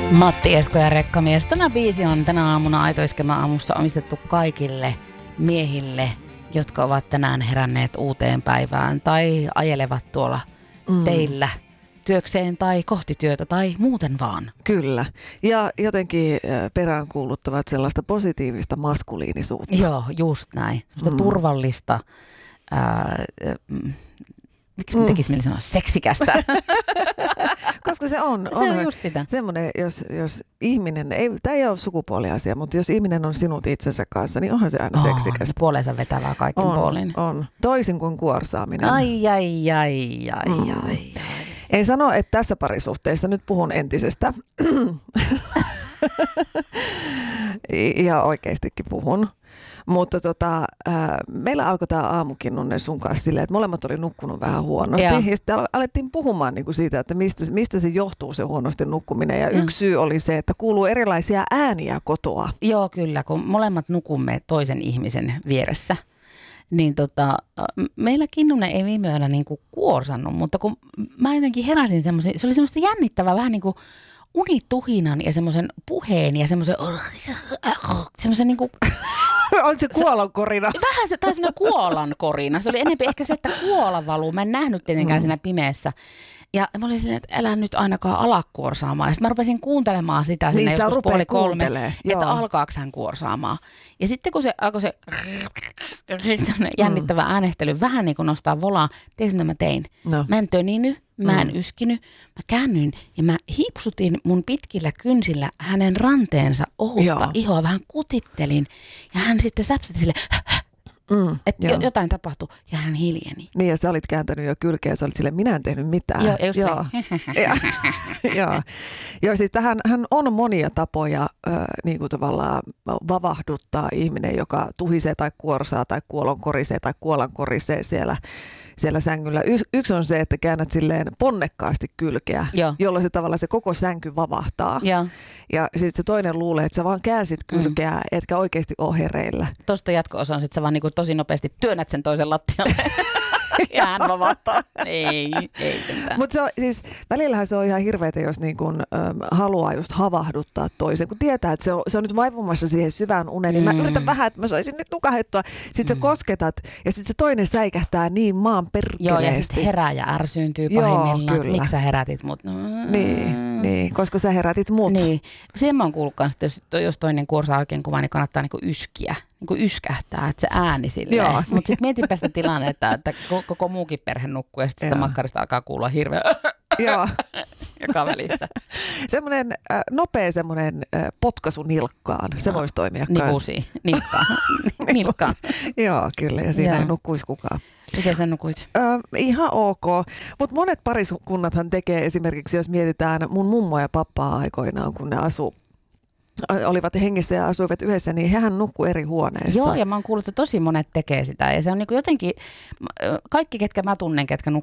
Matti Esko ja Rekkamies. Tämä biisi on tänä aamuna Aito Iskelmän aamussa omistettu kaikille miehille, jotka ovat tänään heränneet uuteen päivään tai ajelevat tuolla teillä työkseen tai kohti työtä tai muuten vaan. Kyllä. Ja jotenkin peräänkuuluttavat sellaista positiivista maskuliinisuutta. Joo, just näin. Turvallista, miksi tekisi mieli sanoa seksikästä? Koska se on just sitä. Semmoinen, jos ihminen, tämä ei ole sukupuoliasia, mutta jos ihminen on sinut itsensä kanssa, niin onhan se aina seksikästä. Puoleensa vetävää kaikin puolin. On. Toisin kuin kuorsaaminen. Ai. En sano, että tässä parisuhteessa, nyt puhun entisestä. Ja oikeastikin puhun. Mutta meillä alkoi tämä aamukinnunne sun kanssa silleen, että molemmat oli nukkunut vähän huonosti. Ja sitten alettiin puhumaan niinku siitä, että mistä se johtuu se huonosti nukkuminen. Ja yksi syy oli se, että kuuluu erilaisia ääniä kotoa. Joo, kyllä, kun molemmat nukumme toisen ihmisen vieressä. Niin meillä Kinnunen ei viime yönä niinku kuorsannut, mutta kun mä jotenkin heräsin semmoisen, se oli semmoista jännittävää vähän niin kuin unituhinan ja semmoisen puheen ja semmoisen niinku... On se kuolankorina? Vähän se taisi semmoinen kuolankorina. Se oli enemmän ehkä se, että kuola valuu. Mä en nähnyt tietenkään siinä pimeässä. Ja mä olin silleen, että älä nyt ainakaan ala kuorsaamaan. Ja sitten mä rupesin kuuntelemaan sitä sinne joskus 2:30, että alkaako hän kuorsaamaan. Ja sitten kun se alkoi se jännittävä äänehtely vähän niin kuin nostaa volaa, tiedätkö mitä mä tein? No. Mä en töniny, mä en yskinyt, mä käännyin ja mä hiipsutin mun pitkillä kynsillä hänen ranteensa ohutta ihoa, vähän kutittelin. Ja hän sitten säpsäti silleen, että jotain tapahtui ja hän hiljeni. Niin ja sä olit kääntänyt jo kylkeä ja sä olit silleen, minä en tehnyt mitään. Joo, siis hän on monia tapoja niin kuin tavallaan vavahduttaa ihminen, joka tuhisee tai kuorsaa tai kuolonkorisee tai kuolankorisee siellä sängyllä. Yksi on se, että käännät silleen ponnekkaasti kylkeä, jolloin se tavallaan se koko sänky vavahtaa. Ja sitten se toinen luulee, että sä vaan käänsit kylkeä, etkä oikeasti ole hereillä. Tuosta jatko-osa on, että sä vaan niinku tosi nopeasti työnnät sen toisen lattialle. Ja hän vavahtaa. Ei sentään. Mutta siis välillähän se on ihan hirveätä, jos niin kun, haluaa just havahduttaa toisen. Kun tietää, että se on nyt vaipumassa siihen syvään uneen, niin mä yritän vähän, että mä saisin nyt nukahettua. Sitten sä kosketat ja sitten se toinen säikähtää niin maan perkeleesti. Joo, ja sitten herää ja ärsyyntyy pahimmillaan, että miksi sä herätit mut. Niin, koska sä herätit mut. Niin. Siihen mä oon kuullut kanssa, että jos toinen kuorsaa oikein kuvaa, niin kannattaa niinku yskiä. Niinku yskähtää, että se ääni silleen. Mutta sitten mietipä sitä tilannetta, että koko muukin perhe nukkuu ja sitten sitä makkarista alkaa kuulua hirveä joka välissä. Semmoinen nopea potkaisu nilkkaan, se voisi toimia kanssa. Nivusi, nilkkaan. Joo, kyllä, ja siinä ei nukkuisi kukaan. Miten sä nukuit? Ihan ok, mutta monet pariskunnathan tekee esimerkiksi, jos mietitään mun mummoa ja pappaa aikoinaan, kun ne olivat hengissä ja asuivat yhdessä, niin hehän nukkuu eri huoneessa. Joo, ja mä oon kuullut, että tosi monet tekee sitä. Ja se on niin kuin jotenkin, kaikki ketkä mä tunnen, ketkä